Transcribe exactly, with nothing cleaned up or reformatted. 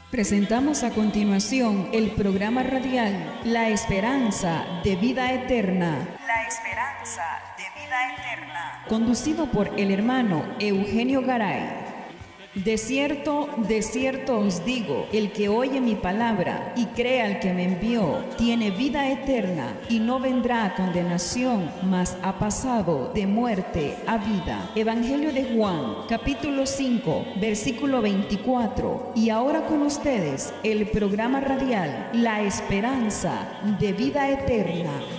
Presentamos a continuación el programa radial La Esperanza de Vida Eterna. La Esperanza de Vida Eterna. Conducido por el hermano Eugenio Garay. De cierto, de cierto os digo, el que oye mi palabra y cree al que me envió, tiene vida eterna y no vendrá a condenación, mas ha pasado de muerte a vida. Evangelio de Juan, capítulo cinco, versículo veinticuatro. Y ahora con ustedes, el programa radial La Esperanza de Vida Eterna.